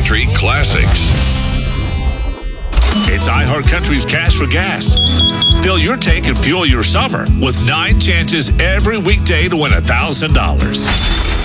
iHeartCountry Classics. It's iHeartCountry's Cash for Gas. Fill your tank and fuel your summer with 9 chances every weekday to win $1,000.